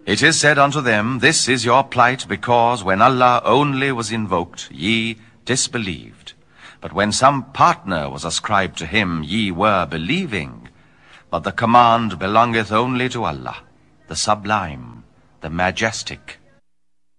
It is said unto them, This is your plight, because when Allah only was invoked, ye disbelieved. But when some partner was ascribed to him, ye were believing. But the command belongeth only to Allah, the Sublime, the Majestic.